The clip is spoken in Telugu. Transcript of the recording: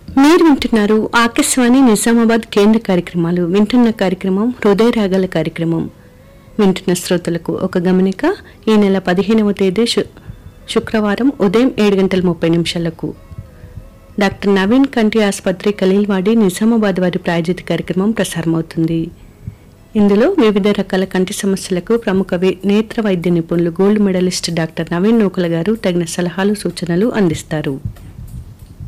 మీరు వింటున్నారు ఆకాశవాణి నిజామాబాద్ కేంద్ర కార్యక్రమాలు. వింటున్న కార్యక్రమం హృదయ రాగాల కార్యక్రమం. వింటున్న శ్రోతలకు ఒక గమనిక. ఈ నెల 15వ తేదీ శుక్రవారం ఉదయం 7:30 డాక్టర్ నవీన్ కంటి ఆసుపత్రి ఖలీల్వాడి నిజామాబాద్ వారి ప్రాయోజిత కార్యక్రమం ప్రసారమవుతుంది. ఇందులో వివిధ రకాల కంటి సమస్యలకు ప్రముఖ నేత్ర వైద్య నిపుణులు గోల్డ్ మెడలిస్ట్ డాక్టర్ నవీన్ నూకల గారు తగిన సలహాలు సూచనలు అందిస్తారు.